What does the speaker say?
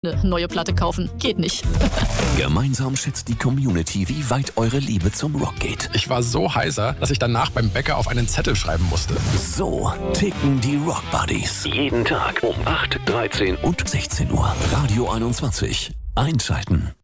eine neue Platte kaufen. Geht nicht. Gemeinsam schätzt die Community, wie weit eure Liebe zum Rock geht. Ich war so heiser, dass ich danach beim Bäcker auf einen Zettel schreiben musste. So ticken die Rock Buddies. Jeden Tag um 8, 13 und 16 Uhr. Radio 21. Einschalten.